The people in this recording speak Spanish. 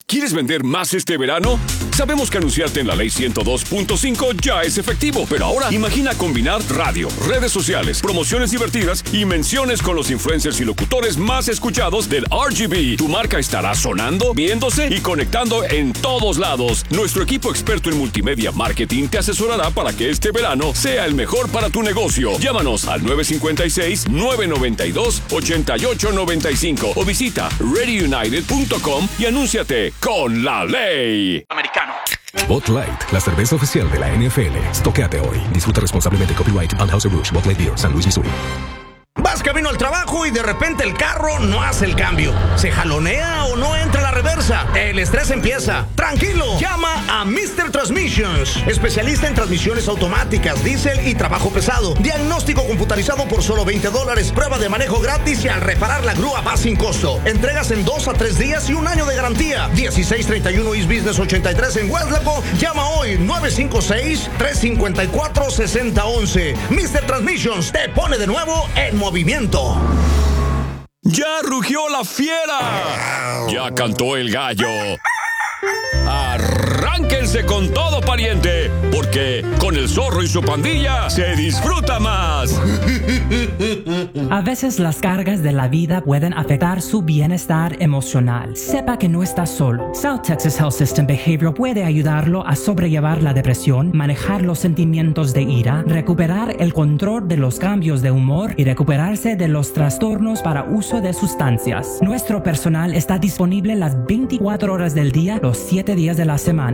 ¿Quieres vender más este verano? Sabemos que anunciarte en la Ley 102.5 ya es efectivo, pero ahora imagina combinar radio, redes sociales, promociones divertidas y menciones con los influencers y locutores más escuchados del RGB. Tu marca estará sonando, viéndose y conectando en todos lados. Nuestro equipo experto en multimedia marketing te asesorará para que este verano sea el mejor para tu negocio. Llámanos al 956-992-8895 o visita readyunited.com y anúnciate con la ley. Americano. Bud Light, la cerveza oficial de la NFL. Estoquéate hoy. Disfruta responsablemente. Copyright Anheuser-Busch, Bud Light Beer, San Luis, Missouri. Vas camino al trabajo y de repente el carro no hace el cambio. ¿Se jalonea o no entra la reversa? El estrés empieza. Tranquilo, llama a Mr. Transmissions, especialista en transmisiones automáticas, diésel y trabajo pesado. Diagnóstico computarizado por solo $20. Prueba de manejo gratis y al reparar la grúa va sin costo. Entregas en 2 a 3 días y 1 año de garantía. 1631 East Business 83 en Weslaco. Llama hoy 956-354-6011. Mr. Transmissions te pone de nuevo en movimiento. ¡Ya rugió la fiera! ¡Ya cantó el gallo! ¡Arránquense con todo, pariente! Porque con el zorro y su pandilla se disfruta más. A veces las cargas de la vida pueden afectar su bienestar emocional. Sepa que no está solo. South Texas Health System Behavioral puede ayudarlo a sobrellevar la depresión, manejar los sentimientos de ira, recuperar el control de los cambios de humor y recuperarse de los trastornos para uso de sustancias. Nuestro personal está disponible las 24 horas del día, los 7 días de la semana.